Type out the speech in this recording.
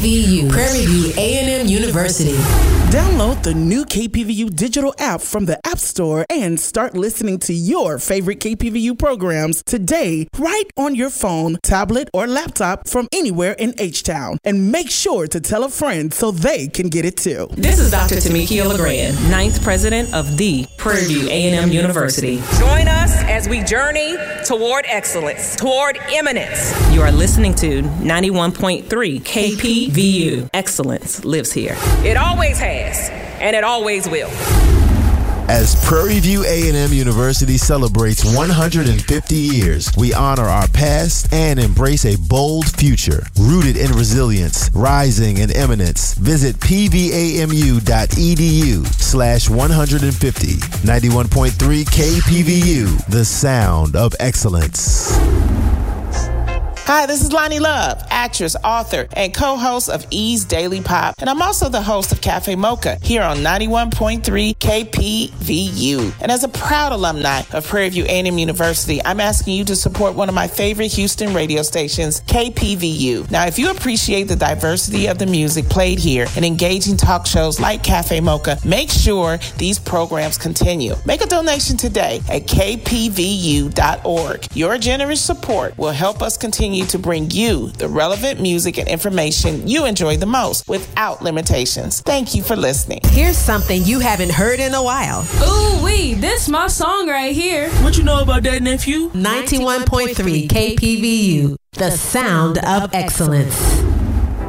KPVU, Prairie View A&M University. Download the new KPVU digital app from the App Store and start listening to your favorite KPVU programs today, right on your phone, tablet, or laptop from anywhere in H-Town. And make sure to tell a friend so they can get it too. This is Dr. Tamikia LeGrand, 9th President of the Prairie View A&M University. Join us as we journey toward excellence, toward eminence. You are listening to 91.3 KPVU. Excellence lives here. It always has, and it always will. As Prairie View A&M University celebrates 150 years, we honor our past and embrace a bold future. Rooted in resilience, rising in eminence. Visit pvamu.edu/150. 91.3 KPVU, the sound of excellence. Hi, this is Lonnie Love, actress, author, and co-host of E's Daily Pop. And I'm also the host of Cafe Mocha here on 91.3 KPVU. And as a proud alumni of Prairie View A&M University, I'm asking you to support one of my favorite Houston radio stations, KPVU. Now, if you appreciate the diversity of the music played here and engaging talk shows like Cafe Mocha, make sure these programs continue. Make a donation today at kpvu.org. Your generous support will help us continue to bring you the relevant music and information you enjoy the most without limitations. Thank you for listening. Here's something you haven't heard in a while. Ooh-wee, this my song right here. What you know about that, nephew? 91.3 KPVU, the sound of excellence.